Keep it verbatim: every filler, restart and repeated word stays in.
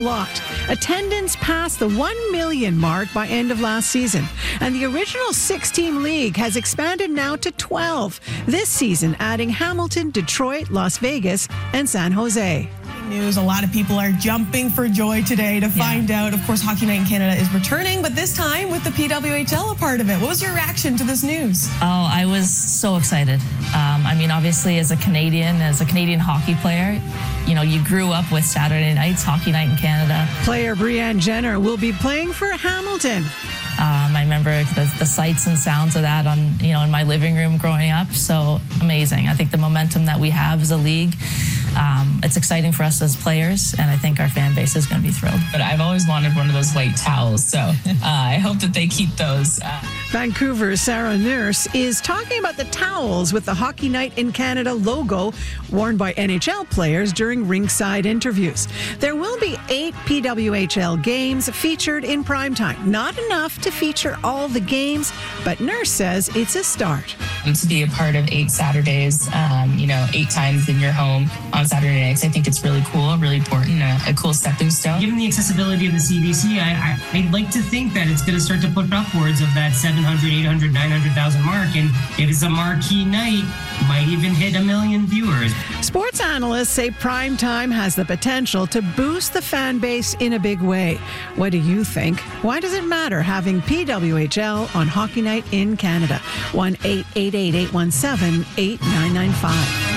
Locked. Attendance passed the one million mark by end of last season, and the original six-team league has expanded now to twelve this season, adding Hamilton, Detroit, Las Vegas, and San Jose. News. A lot of people are jumping for joy today to find yeah. out. Of course, Hockey Night in Canada is returning, but this time with the P W H L a part of it. What was your reaction to this news? Oh, I was so excited. Um, I mean, obviously, as a Canadian, as a Canadian hockey player, you know, you grew up with Saturday nights, Hockey Night in Canada. Player Brianne Jenner will be playing for Hamilton. Um, I remember the, the sights and sounds of that on, you know, in my living room growing up. So amazing. I think the momentum that we have as a league, um, it's exciting for us as players, and I think our fan base is going to be thrilled. But I've always wanted one of those white towels, so uh, I hope that they keep those. Uh... Vancouver's Sarah Nurse is talking about the towels with the Hockey Night in Canada logo worn by N H L players during rinkside interviews. There will be eight P W H L games featured in primetime. Not enough to feature all the games, but Nurse says it's a start. To be a part of eight Saturdays, um, you know, eight times in your home on Saturday nights, I think it's really cool, really important, a, a cool stepping stone. Given the accessibility of the C B C, I, I, I'd like to think that it's going to start to push upwards of that seven hundred, eight hundred, nine hundred thousand mark, and if it's a marquee night, might even hit a million viewers. Sports analysts say primetime has the potential to boost the fan base in a big way. What do you think? Why does it matter having P W H L on Hockey Night in Canada? one eight eight eight, eight one seven, eight nine nine five.